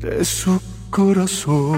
de su corazón.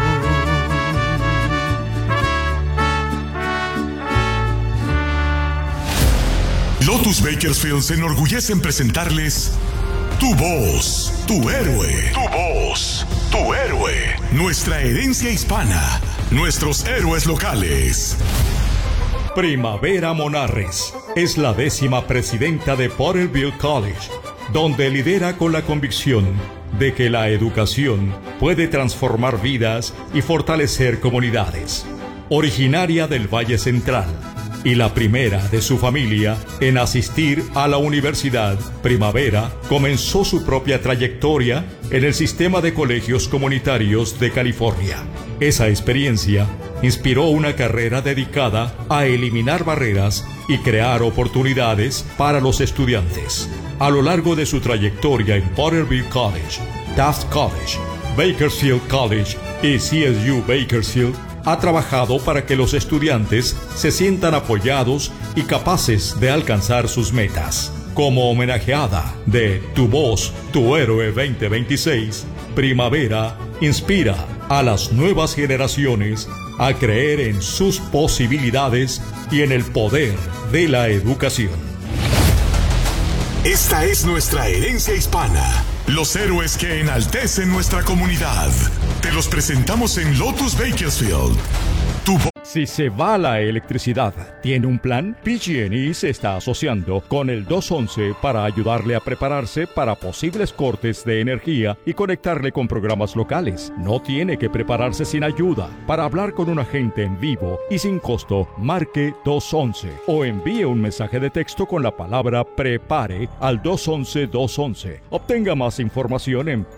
Lotus Bakersfield se enorgullece en presentarles Tu Voz, Tu Héroe. Tu Voz, Tu Héroe. Nuestra herencia hispana, nuestros héroes locales. Primavera Monarres es la 10ª presidenta de Porterville College, donde lidera con la convicción de que la educación puede transformar vidas y fortalecer comunidades. Originaria del Valle Central y la primera de su familia en asistir a la universidad, Primavera comenzó su propia trayectoria en el sistema de colegios comunitarios de California. Esa experiencia inspiró una carrera dedicada a eliminar barreras y crear oportunidades para los estudiantes. A lo largo de su trayectoria en Porterville College, Taft College, Bakersfield College y CSU Bakersfield, ha trabajado para que los estudiantes se sientan apoyados y capaces de alcanzar sus metas. Como homenajeada de Tu Voz, Tu Héroe 2026, Primavera inspira a las nuevas generaciones a creer en sus posibilidades y en el poder de la educación. Esta es nuestra herencia hispana, los héroes que enaltecen nuestra comunidad. Te los presentamos en Lotus Bakersfield. Si se va la electricidad, ¿tiene un plan? PG&E se está asociando con el 211 para ayudarle a prepararse para posibles cortes de energía y conectarle con programas locales. No tiene que prepararse sin ayuda. Para hablar con un agente en vivo y sin costo, marque 211 o envíe un mensaje de texto con la palabra PREPARE al 211-211. Obtenga más información en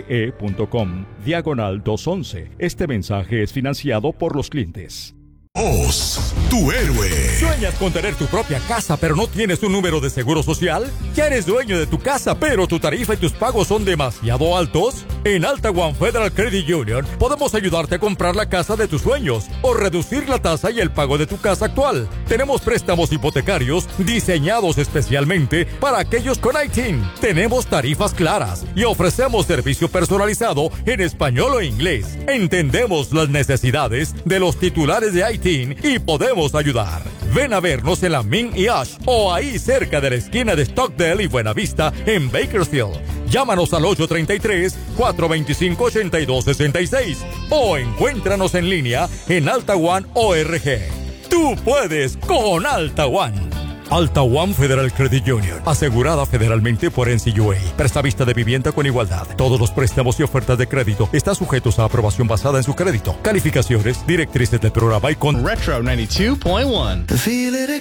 pge.com/211. Este mensaje es financiado por los clientes. Voz, Tu Héroe. ¿Sueñas con tener tu propia casa pero no tienes un número de seguro social? ¿Ya eres dueño de tu casa pero tu tarifa y tus pagos son demasiado altos? En Alta One Federal Credit Union podemos ayudarte a comprar la casa de tus sueños o reducir la tasa y el pago de tu casa actual. Tenemos préstamos hipotecarios diseñados especialmente para aquellos con ITIN. Tenemos tarifas claras y ofrecemos servicio personalizado en español o inglés. Entendemos las necesidades de los titulares de ITIN y podemos ayudar. Ven a vernos en la Min y Ash o ahí cerca de la esquina de Stockdale y Buenavista en Bakersfield. Llámanos al 833-425-8266 o encuéntranos en línea en AltaOne.org. Tú puedes con Alta One. Alta One Federal Credit Union, asegurada federalmente por NCUA. Prestamista de vivienda con igualdad. Todos los préstamos y ofertas de crédito están sujetos a aprobación basada en su crédito. Calificaciones, directrices del programa y con Retro 92.1.